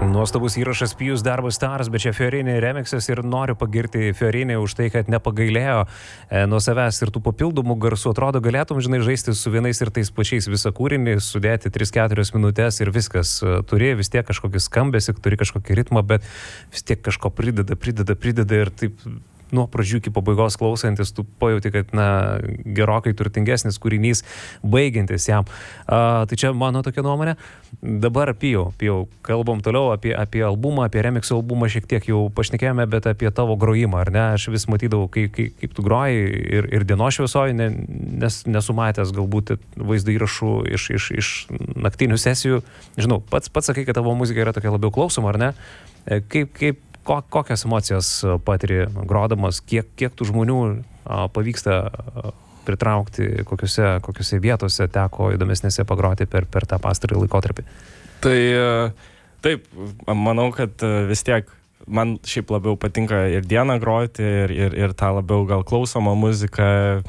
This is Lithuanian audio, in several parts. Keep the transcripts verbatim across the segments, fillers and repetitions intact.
Nuostabus įrašas Pijus Darbo Stars, bet čia Fiorini remixas ir noriu pagirti Fiorini už tai, kad nepagailėjo e, nuo savęs ir tų papildomų garsų. Atrodo, galėtum, žinai, žaisti su vienais ir tais pačiais visą kūrinį, sudėti tris keturias minutės ir viskas. Turi vis tiek kažkokį skambesį, turi kažkokį ritmą, bet vis tiek kažko prideda, prideda, prideda ir taip nuo pradžių iki pabaigos klausantis, tu pajauti, kad, na, gerokai turtingesnis kūrinys baigiantis jam. A, tai čia mano tokia nuomonė. Dabar Pijau, Pijau, kalbam toliau apie, apie albumą, apie remixo albumą šiek tiek jau pašnekėjome, bet apie tavo grojimą, ar ne? Aš vis matydavau, kaip, kaip, kaip tu groji ir, ir dienos šviesoj, ne, nes nesu matęs galbūt vaizdo įrašų iš, iš, iš naktinių sesijų. Žinau, pats, pats sakai, kad tavo muzika yra tokia labiau klausoma, ar ne? Kaip, kaip Ko, kokias emocijas patiri grodamas, kiek, kiek tų žmonių a, pavyksta a, pritraukti, kokiuose, kokiuose vietose teko įdomesnėse pagroti per, per tą pastarąjį laikotarpį? Tai taip, manau, kad vis tiek man šiaip labiau patinka ir dieną groti, ir, ir, ir tą labiau gal klausomą muziką,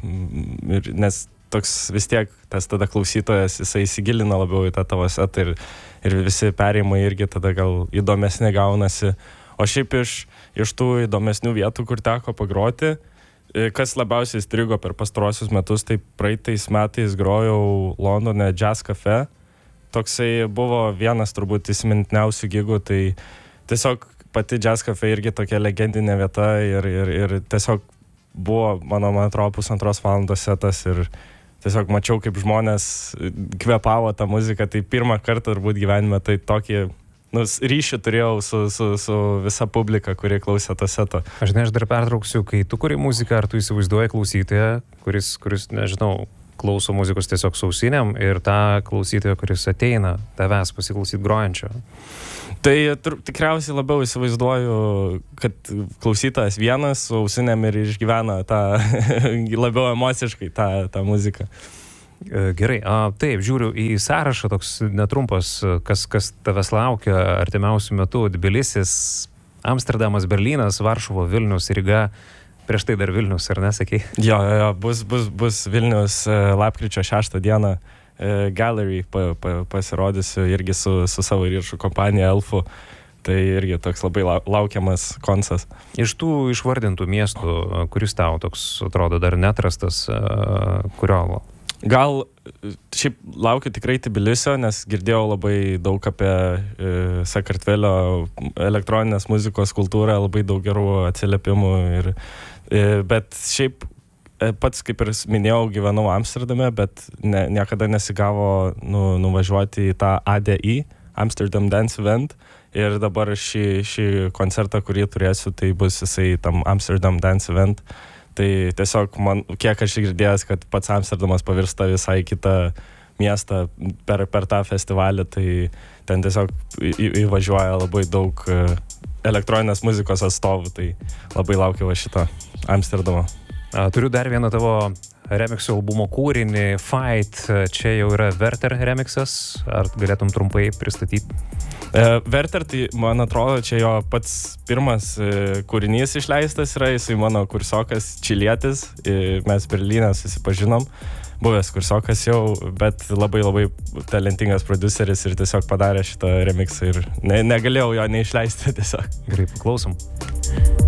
ir, nes toks vis tiek tas tada klausytojas, jisai įsigilina labiau į tą tavo setą ir, ir visi perėjimai irgi tada gal įdomesnė gaunasi. O šiaip iš, iš tų įdomesnių vietų, kur teko pagroti, kas labiausiai įstrigo per pastaruosius metus, tai praeitais metais grojau Londone Jazz Cafe. Toksai buvo vienas turbūt įsimintiniausių gigų, tai tiesiog pati Jazz Cafe irgi tokia legendinė vieta ir, ir, ir tiesiog buvo, mano, man atrodo, pusantros valandos setas ir tiesiog mačiau, kaip žmonės kvepavo tą muziką, tai pirmą kartą turbūt gyvenime tai tokį Nu, ryšį turėjau su, su, su visa publika, kurie klausė to seto. Aš ne, aš dar pertrauksiu, kai tu kuri muziką, ar tu įsivaizduoji klausytoją, kuris, kuris, nežinau, klauso muzikos tiesiog su ausinėm ir tą klausytoją, kuris ateina tavęs pasiklausyti grojančio? Tai tur, tikriausiai labiau įsivaizduoju, kad klausytojas vienas su ausinėm ir išgyvena tą labiau emociškai tą, tą muziką. Gerai, a, taip, žiūriu į sąrašą, toks netrumpas, kas, kas tavęs laukia artimiausių metų: Tbilisis, Amsterdamas, Berlynas, Varšuva, Vilnius, Ryga, prieš tai dar Vilnius, ar nesakei? Jo, jo, jo, bus, bus, bus Vilnius lapkričio šeštą dieną Gallery pa, pa, pasirodysiu irgi su, su savo įrašų kompanija Elfu. Tai irgi toks labai laukiamas koncas. Iš tų išvardintų miestų, kuris tau toks atrodo dar neatrastas, kurio? Gal šiaip laukiu tikrai Tbilisio, nes girdėjau labai daug apie e, Sakartvelio elektroninės muzikos kultūrą, labai daug gerų atsiliepimų. Ir, e, bet šiaip e, pats, kaip ir minėjau, gyvenau Amsterdame, bet ne, niekada nesigavo nu, nuvažiuoti į tą A D I, Amsterdam Dance Event. Ir dabar šį, šį koncertą, kurį turėsiu, tai bus jisai tam Amsterdam Dance Event. Tai tiesiog man, kiek aš girdėjęs, kad pats Amsterdamas pavirsta visai kitą miestą per, per tą festivalį, tai ten tiesiog į, įvažiuoja labai daug elektroninės muzikos atstovų, tai labai laukiu va šito Amsterdamo. A, turiu dar vieną tavo remixo albumo kūrinį, Fight, čia jau yra Werther remixas, ar galėtum trumpai pristatyti? Uh, Werther, tai man atrodo, čia jo pats pirmas uh, kūrinys išleistas yra, jisai mano kursiokas čilietis, uh, mes Berlyne susipažinom, buvęs kursiokas jau, bet labai labai talentingas prodiuseris ir tiesiog padarė šitą remixą ir ne, negalėjau jo neišleisti tiesiog. Gerai, paklausom.